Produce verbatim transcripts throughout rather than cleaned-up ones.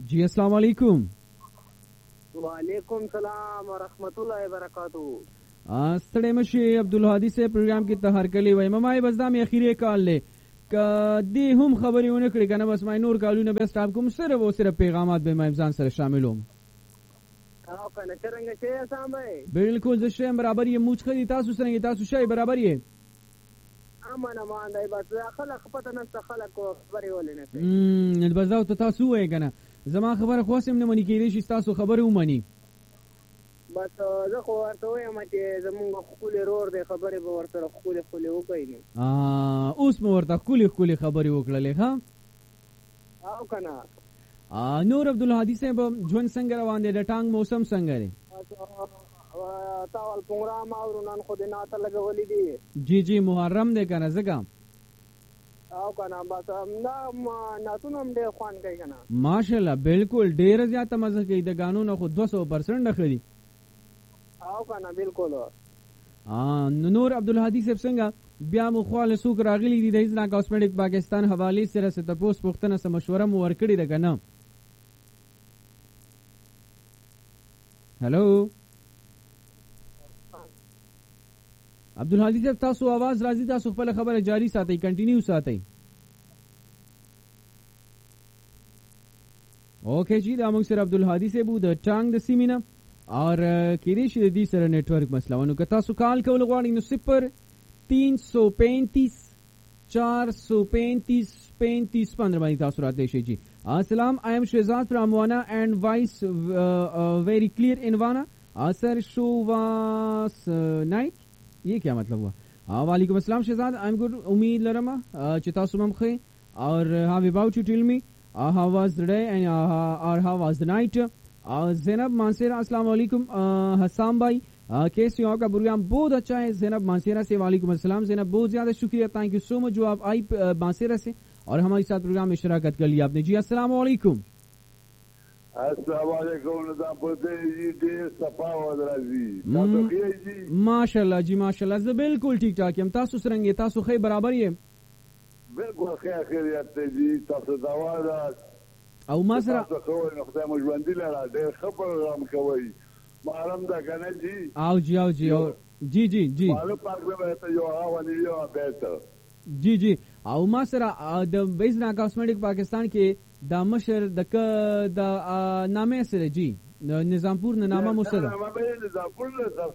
जी अस्सलाम वालेकुम। वालेकुम सलाम वरहमतुल्लाहि वबरकातुहू। ستړی مشي عبدالهادي سے پروګرام کې ته هرکلی وای ممای بس دا مې اخیری کال له ک دې هم خبرې ونه کړې کنه بس مې نور کالونه به سټاپ کوم سره و سره پیغامات به مې ځان سره شاملوم. او کنه څنګه چې سم وای بالکل زه شیم برابر یې موږ خري تاسو سره تاسو شای برابر یې امن امان دی بس خلک پته نه خلک خبرې ولې نه کوي. امم بس دا تاسو وای کنه زما خبره خو سم نه منی کېږي چې تاسو خبره ومني. بس زه خو ورته وایم چې زمونږ خپل رور دی خبرې به ورسره خپل خپل وکړي نو ا اوس مو ورته خپل خپل خبرې وکړلې ها او کنه. ا نور عبدالهادي صاحب ژوند څنګه روان دی د ټانګ موسم څنګه دی؟ تاول پروګرام او نن خو دې ناته لګولې دي. جی جی محرم دی کنه زګم او کنه بس دا ناتونه هم ډېر خوان کوي کنه ماشاءالله بالکل ډېر زیاته مزه کوي د قانون خو دو سو پرسنټ اخلي. او کنه بالکل ا نور عبدالهادي صاحب څنګه بیا مو خواله سوق راغلي دي د ایزنا کاسمیټک پاکستان حواله سره ست پوس پختنه سم مشوره مو ورکړی ده کنه. هلو عبدالهادي صاحب تاسو आवाज راځي تاسو خپل خبره جاری ساتئ کنټینیو ساتئ. اوکے جی دا موږ سره عبدالهادي صاحب د ټانګ د سیمینه اور کېدې شي د دې سره نیټورک مسله ونه که تاسو کال کول غواړئ نو صفر تین سو پینتیس چار سو پینتیس پینتیس پندرہ باندې تاسو راته شي جی. السلام آئی ایم شہزاد فرام وانا اینڈ وائس ویری کلیئر ان وانا سر شو واس نائٹ یہ کیا مطلب ہوا؟ وعلیکم السلام شہزاد آئی ایم گڈ امید لرم چې تاسو هم ښه اور how about you tell me uh, how was the day and uh, or how was the night? زینب مانسیرا السلام علیکم. حسام بھائی کیسے ہو؟ آپ کا پروگرام بہت اچھا ہے. زینب مانسیرا سے وعلیکم السلام. زینب بہت زیادہ شکریہ تھینک یو سو مچ جو آپ آئی مانسیرا سے اور ہمارے ساتھ پروگرام میں شراکت کر لیا آپ نے. جی السلام علیکم. السلام علیکم. ماشاء اللہ جی ماشاء اللہ بالکل ٹھیک ٹھاک ہم تاسو سرنگے تاسو خیر برابر یہ بالکل خیر خیریت جی تاسو دوا او ما سره خو نو خدای مو ژوند لرا ډېر خبر رام کوي محرم دا کنه جی او جی او جی او جی جی جی مالو پاک به ته یو هوا نیو بیت جی جی او ما سره د بیزنا کاسمیټک پاکستان کې د مشر د د نامه سره جی نظامپور نه نامه مو سره نظامپور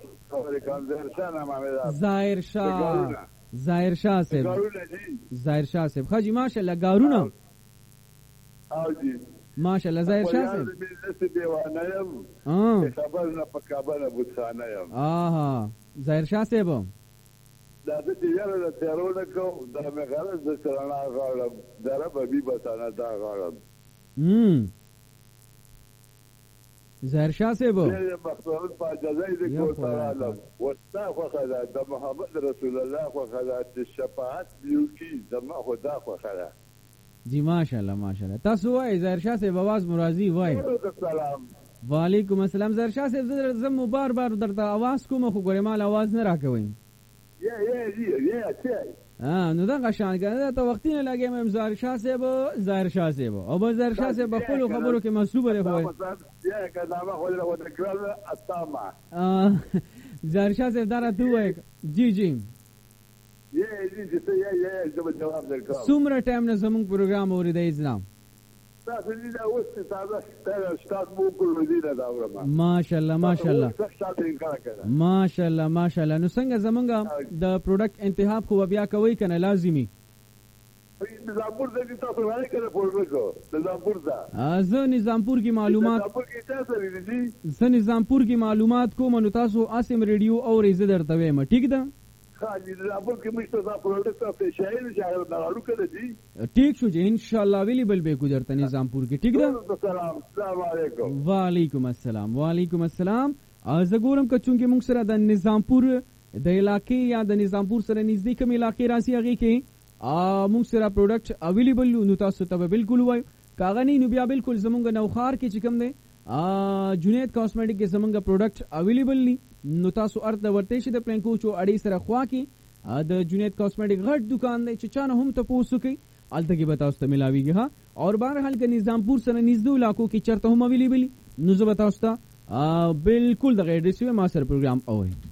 ظاهر شاه ظاهر شاه صاحب ظاهر شاه صاحب خاجی ماشاءالله گارونه او جی ماشاءالله ظاهر شاه صاحب نسبی دیوانه یم اه خبر نه پکابه بوتخانه یم آها ظاهر شاه صاحب دا د یاره د تیرونه کو دا مې غره د سرنا غاړم دره به بي بتانه دا غاړم هم ظاهر شاه صاحب یې مخصوص په اجازه دې کو تعالی واستغفر خدا د محمد رسول الله خو خدا د شفاعت دیو کی زما خدا خو خدا جی ماشاءالله ماشاءالله تاسو وای ظاهر شاه صاحب आवाज مرضی وای السلام وعلیکم السلام. ظاهر شاه صاحب زم بار بار درته आवाज کوم خو ګورې مال आवाज نه راکوي یا یا یا یا ها نو دا غشان کنه ته وخت نه لګې مې ظاهر شاه صاحب ظاهر شاه صاحب او به ظاهر شاه صاحب خپل خبرو کې مسلوب لري وای یا کدا ما خو له تکرار اتما ا ظاهر شاه صاحب درته وای جی جی یا دې څه یا یا زما جواب درکو څومره ټایم نه زموږ پروګرام اورید اسلام تاسو دې دا اوس تاسو ستاسو شتات مو کول مدینه دا ورما ماشاءالله ماشاءالله ماشاءالله ماشاءالله. نو څنګه زمونږ د پروډکټ انتخاب خو بیا کوي کنه لازمی نظامپور دې تاسو راځي کنه پروډکټ نظامپور دا زه نظامپور کی معلومات نظامپور کې تاسو لري زه نظامپور کی معلومات کوم نو تاسو اسم ریډیو او ریزه درته وایم ٹھیک ده نظامپور کې مشته دا پروډکټ تاسو شایر شایر دارو کړی دي ٹھیک شو جی ان شاء الله اویلیبل به کو درته نظامپور کې ٹھیک ده. السلام السلام علیکم. وعلیکم السلام وعلیکم السلام. زه ګورم که چونکه موږ سره د نظامپور د علاقې یا د نظامپور سره نږدې کوم علاقې راځي هغه کې موږ سره پروډکټ اویلیبل نو تاسو ته بالکل وای کاغنی نو بیا بالکل زمونږ نوخار کې چې کوم دی جنید کاسمیټک کې زمونږ پروډکټ اویلیبل ني نو تاسو ارته ورته شي د پلان کوچو اړې سره خوا کې د جنید کاسمیټک غټ دکان دی چې چانه هم ته پوسو کوي الته کې بتاوس ته ملاويږي ها. اور بهرحال که نظامپور سره نږدې علاقو کې چرته هم اویلیبل نو زه بتاوس ته بالکل د غیر رسمي ما سره پروګرام اوري.